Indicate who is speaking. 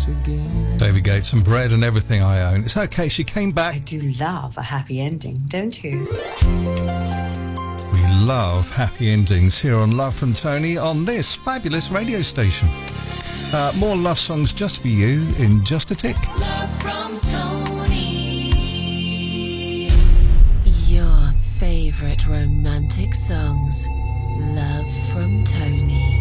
Speaker 1: David Gates and Bread and Everything I Own. It's okay, she came back.
Speaker 2: I do love a happy ending, don't you?
Speaker 1: We love happy endings here on Love from Tony on this fabulous radio station. More love songs just for you in just a tick.
Speaker 3: Love from Tony. Your favourite romantic songs. Love from Tony.